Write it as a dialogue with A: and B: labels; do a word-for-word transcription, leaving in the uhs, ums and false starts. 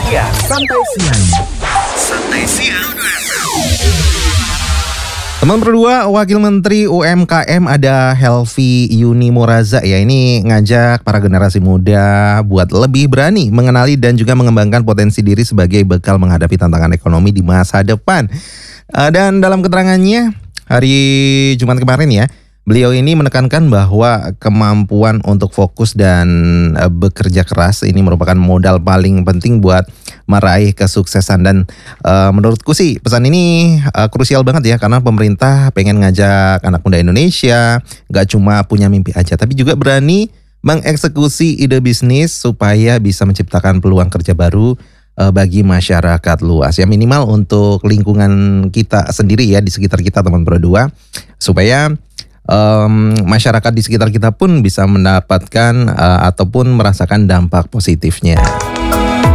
A: Ya, santai siang. Santai siang. Teman berdua, Wakil Menteri U M K M ada Helvi Yuni Moraza ya. Ini ngajak para generasi muda buat lebih berani mengenali dan juga mengembangkan potensi diri sebagai bekal menghadapi tantangan ekonomi di masa depan. Uh, dan dalam keterangannya hari Jumat kemarin ya, beliau ini menekankan bahwa kemampuan untuk fokus dan uh, bekerja keras ini merupakan modal paling penting buat meraih kesuksesan. Dan uh, menurutku sih pesan ini uh, krusial banget ya, karena pemerintah pengen ngajak anak muda Indonesia gak cuma punya mimpi aja, tapi juga berani mengeksekusi ide bisnis supaya bisa menciptakan peluang kerja baru uh, bagi masyarakat luas ya, minimal untuk lingkungan kita sendiri ya, di sekitar kita teman berdua, supaya Um, masyarakat di sekitar kita pun bisa mendapatkan uh, ataupun merasakan dampak positifnya.